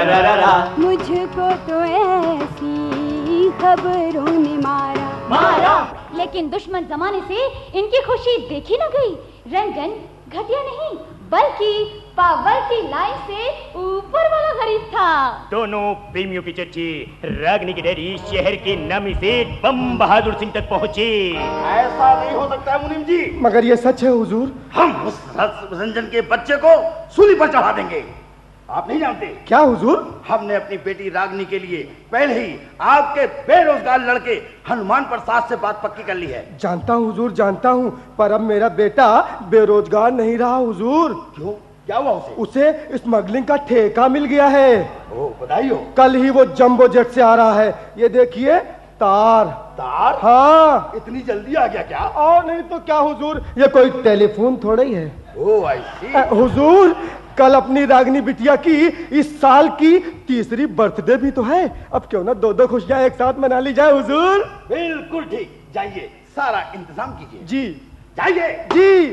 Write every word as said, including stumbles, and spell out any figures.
मुझको तो ऐसी खबरों ने मारा मारा, लेकिन दुश्मन जमाने से इनकी खुशी देखी न गई। रंजन घटिया नहीं बल्कि पावर की लाइन से ऊपर वाला गरीब था। दोनों प्रेमियों की चर्चे रागनी के डैडी शहर के नामी से बम बहादुर सिंह तक पहुँचे। ऐसा नहीं हो सकता है मुनीम जी। मगर ये सच है हुजूर। हम उस रंजन के बच्चे को सूली पर चढ़ा देंगे। आप नहीं जानते क्या हुजूर? हमने अपनी बेटी रागनी के लिए पहले ही आपके बेरोजगार लड़के हनुमान प्रसाद से बात पक्की कर ली है। जानता हूँ हुजूर, जानता हूँ, पर अब मेरा बेटा बेरोजगार नहीं रहा हुजूर। क्यों, क्या हुआ उसे? उसे स्मगलिंग का ठेका मिल गया है। ओ, बधाई हो। कल ही वो जंबो जेट से आ रहा है। ये देखिए तार। तार? हाँ। इतनी जल्दी आ गया क्या? और नहीं तो क्या हुजूर, ये कोई टेलीफोन थोड़ा ही है। ओ आई सी। हुजूर कल अपनी रागनी बिटिया की इस साल की तीसरी बर्थडे भी तो है। अब क्यों ना दो दो खुशियां एक साथ मना ली जाए हुजूर। बिल्कुल ठीक, जाइए सारा इंतजाम कीजिए। जी जाइए। जी।